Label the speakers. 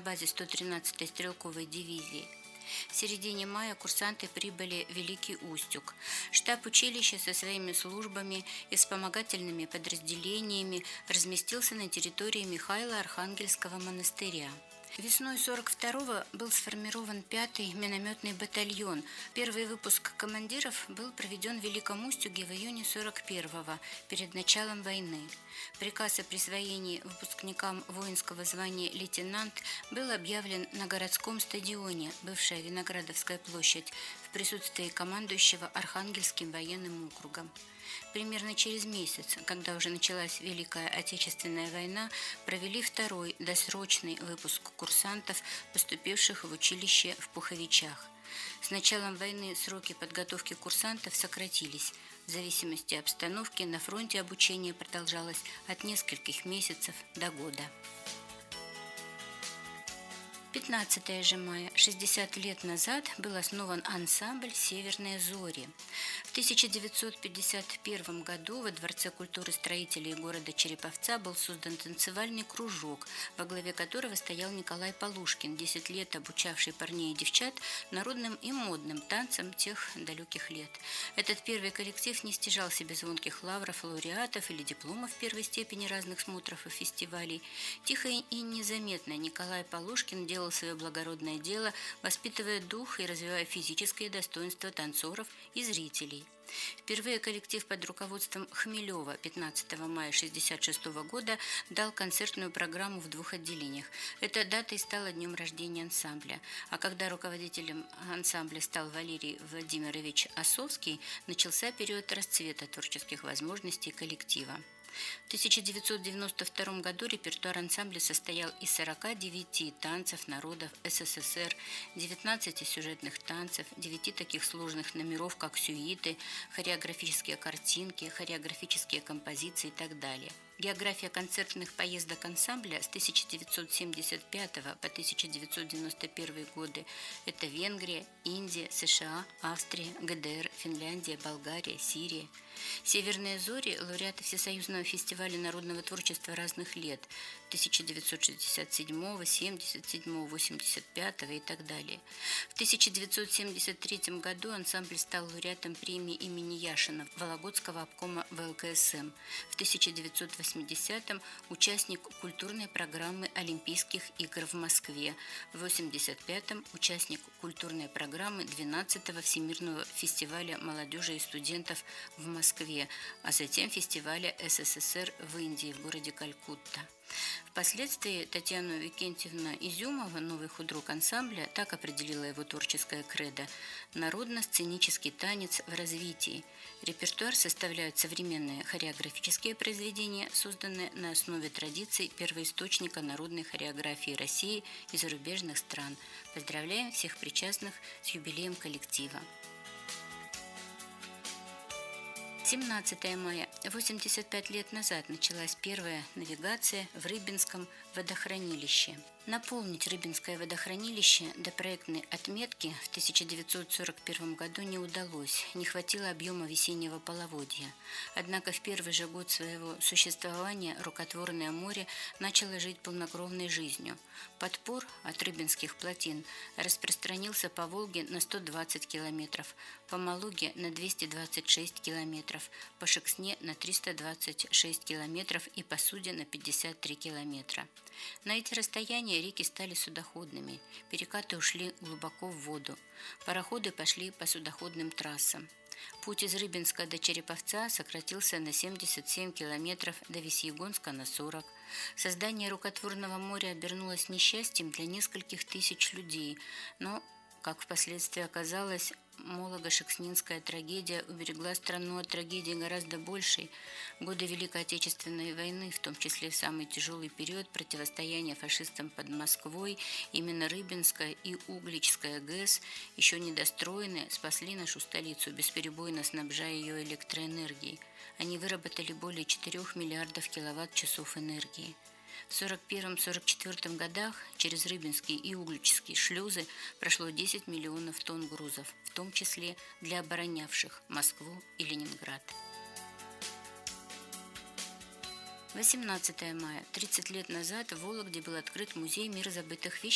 Speaker 1: базе 113-й стрелковой дивизии. В середине мая курсанты прибыли в Великий Устюг. Штаб училища со своими службами и вспомогательными подразделениями разместился на территории Михаила Архангельского монастыря. Весной 42-го был сформирован 5-й минометный батальон. Первый выпуск командиров был проведен в Великом Устюге в июне 41-го, перед началом войны. Приказ о присвоении выпускникам воинского звания лейтенант был объявлен на городском стадионе, бывшая Виноградовская площадь, в присутствии командующего Архангельским военным округом. Примерно через месяц, когда уже началась Великая Отечественная война, провели второй досрочный выпуск курсантов, поступивших в училище в Пуховичах. С началом войны сроки подготовки курсантов сократились. В зависимости от обстановки на фронте обучение продолжалось от нескольких месяцев до года. 15 же мая, 60 лет назад, был основан ансамбль «Северные зори». В 1951 году во Дворце культуры строителей города Череповца был создан танцевальный кружок, во главе которого стоял Николай Полушкин, 10 лет обучавший парней и девчат народным и модным танцам тех далеких лет. Этот первый коллектив не стяжал себе звонких лавров, лауреатов или дипломов первой степени разных смотров и фестивалей. Тихо и незаметно Николай Полушкин делал свое благородное дело, воспитывая дух и развивая физическое достоинство танцоров и зрителей. Впервые коллектив под руководством Хмелева 15 мая 1966 года дал концертную программу в 2 отделениях. Эта дата и стала днем рождения ансамбля. А когда руководителем ансамбля стал Валерий Владимирович Осовский, начался период расцвета творческих возможностей коллектива. В 1992 году репертуар ансамбля состоял из 49 танцев народов СССР, 19 сюжетных танцев, 9 таких сложных номеров, как сюиты, хореографические картинки, хореографические композиции и так далее. География концертных поездок ансамбля с 1975 по 1991 годы – это Венгрия, Индия, США, Австрия, ГДР, Финляндия, Болгария, Сирия. «Северные зори» – лауреаты Всесоюзного фестиваля народного творчества разных лет – 1967, 77, 85 и так далее. В 1973 году ансамбль стал лауреатом премии имени Яшина Вологодского обкома ВЛКСМ. В 1980-м участник культурной программы Олимпийских игр в Москве. В 1985-м участник культурной программы 12-го Всемирного фестиваля молодежи и студентов в Москве, а затем фестиваля СССР в Индии, в городе Калькутта. Впоследствии Татьяна Викентьевна Изюмова, новый худрук ансамбля, так определила его творческое кредо – народно-сценический танец в развитии. Репертуар составляют современные хореографические произведения, созданные на основе традиций первоисточника народной хореографии России и зарубежных стран. Поздравляем всех причастных с юбилеем коллектива. 17 мая. 85 лет назад началась первая навигация в Рыбинском водохранилище. Наполнить Рыбинское водохранилище до проектной отметки в 1941 году не удалось, не хватило объема весеннего половодья. Однако в первый же год своего существования рукотворное море начало жить полнокровной жизнью. Подпор от Рыбинских плотин распространился по Волге на 120 километров, по Малуге на 226 километров, по Шексне на 326 километров и по Суде на 53 километра. На эти расстояния реки стали судоходными, перекаты ушли глубоко в воду, пароходы пошли по судоходным трассам. Путь из Рыбинска до Череповца сократился на 77 километров, до Весьегонска на 40. Создание рукотворного моря обернулось несчастьем для нескольких тысяч людей, но, как впоследствии оказалось, Молого-Шекснинская трагедия уберегла страну от трагедии гораздо большей. Годы Великой Отечественной войны, в том числе в самый тяжелый период противостояния фашистам под Москвой, именно Рыбинская и Угличская ГЭС, еще недостроенные, спасли нашу столицу, бесперебойно снабжая ее электроэнергией. Они выработали более 4 миллиардов киловатт-часов энергии. В 1941-1944 годах через Рыбинские и Угличские шлюзы прошло 10 миллионов тонн грузов, в том числе для оборонявших Москву и Ленинград. 18 мая. 30 лет назад в Вологде был открыт музей мира забытых вещей.